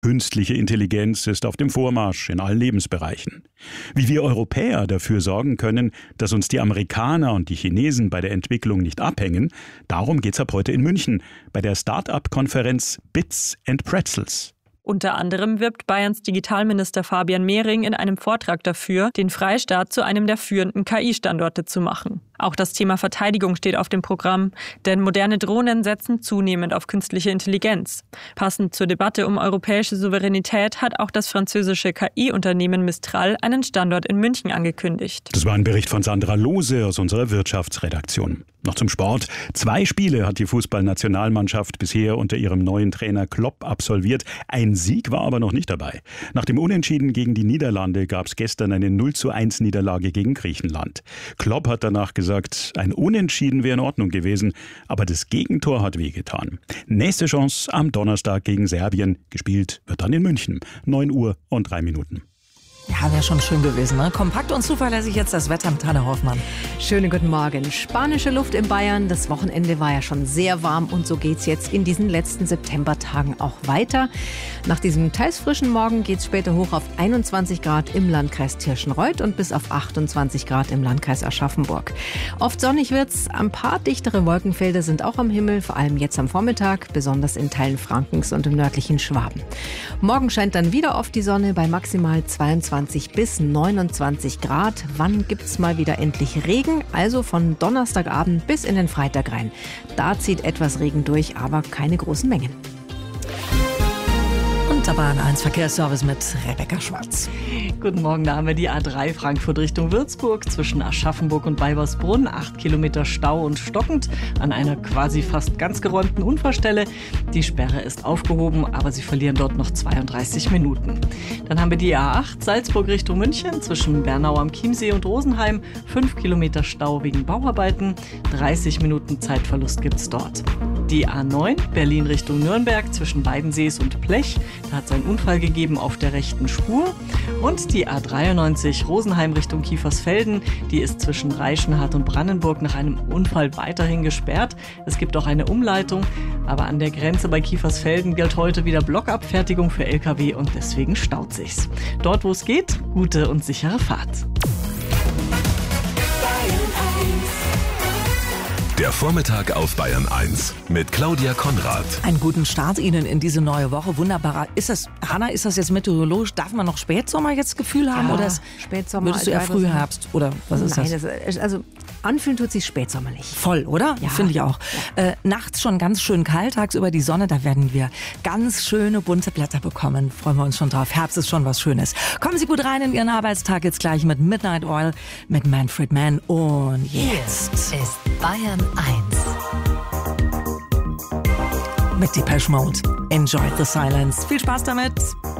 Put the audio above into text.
Künstliche Intelligenz ist auf dem Vormarsch in allen Lebensbereichen. Wie wir Europäer dafür sorgen können, dass uns die Amerikaner und die Chinesen bei der Entwicklung nicht abhängen, darum geht's ab heute in München bei der Start-up-Konferenz Bits and Pretzels. Unter anderem wirbt Bayerns Digitalminister Fabian Mehring in einem Vortrag dafür, den Freistaat zu einem der führenden KI-Standorte zu machen. Auch das Thema Verteidigung steht auf dem Programm, denn moderne Drohnen setzen zunehmend auf künstliche Intelligenz. Passend zur Debatte um europäische Souveränität hat auch das französische KI-Unternehmen Mistral einen Standort in München angekündigt. Das war ein Bericht von Sandra Lohse aus unserer Wirtschaftsredaktion. Noch zum Sport. 2 Spiele hat die Fußballnationalmannschaft bisher unter ihrem neuen Trainer Klopp absolviert. Ein Sieg war aber noch nicht dabei. Nach dem Unentschieden gegen die Niederlande gab es gestern eine 0:1 Niederlage gegen Griechenland. Klopp hat danach gesagt, ein Unentschieden wäre in Ordnung gewesen, aber das Gegentor hat wehgetan. Nächste Chance am Donnerstag gegen Serbien. Gespielt wird dann in München. 9:03. Ja, wäre schon schön gewesen, ne? Kompakt und zuverlässig jetzt das Wetter mit Hanne Hoffmann. Schönen guten Morgen. Spanische Luft in Bayern. Das Wochenende war ja schon sehr warm und so geht's jetzt in diesen letzten Septembertagen auch weiter. Nach diesem teils frischen Morgen geht's später hoch auf 21 Grad im Landkreis Tirschenreuth und bis auf 28 Grad im Landkreis Aschaffenburg. Oft sonnig wird's. Ein paar dichtere Wolkenfelder sind auch am Himmel, vor allem jetzt am Vormittag, besonders in Teilen Frankens und im nördlichen Schwaben. Morgen scheint dann wieder oft die Sonne bei maximal 22 bis 29 Grad. Wann gibt's mal wieder endlich Regen? Also von Donnerstagabend bis in den Freitag rein. Da zieht etwas Regen durch, aber keine großen Mengen. Und da war ein Verkehrsservice mit Rebecca Schwarz. Guten Morgen, da haben wir die A3 Frankfurt Richtung Würzburg zwischen Aschaffenburg und Weibersbrunn. 8 Kilometer Stau und stockend an einer quasi fast ganz geräumten Unfallstelle. Die Sperre ist aufgehoben, aber Sie verlieren dort noch 32 Minuten. Dann haben wir die A8 Salzburg Richtung München zwischen Bernau am Chiemsee und Rosenheim. 5 Kilometer Stau wegen Bauarbeiten. 30 Minuten Zeitverlust gibt's dort. Die A9 Berlin Richtung Nürnberg zwischen Weidensees und Plech. Da hat es einen Unfall gegeben auf der rechten Spur. Und die A93 Rosenheim Richtung Kiefersfelden, die ist zwischen Reichenhall und Brandenburg nach einem Unfall weiterhin gesperrt. Es gibt auch eine Umleitung, aber an der Grenze bei Kiefersfelden gilt heute wieder Blockabfertigung für Lkw und deswegen staut sich's. Dort, wo es geht, gute und sichere Fahrt. Der Vormittag auf Bayern 1 mit Claudia Konrad. Einen guten Start Ihnen in diese neue Woche. Wunderbar. Hanna, ist das jetzt meteorologisch? Darf man noch Spätsommer jetzt Gefühl haben? Ja, oder Spätsommer. würdest du eher Frühherbst? Oder was ist das? Nein, also anfühlen tut sich spätsommerlich. Voll, oder? Ja. Finde ich auch. Ja. Nachts schon ganz schön kalt, tagsüber die Sonne. Da werden wir ganz schöne bunte Blätter bekommen. Freuen wir uns schon drauf. Herbst ist schon was Schönes. Kommen Sie gut rein in Ihren Arbeitstag. Jetzt gleich mit Midnight Oil mit Manfred Mann. Und jetzt ist Bayern 1. mit Depeche Mode. Enjoy the silence. Viel Spaß damit.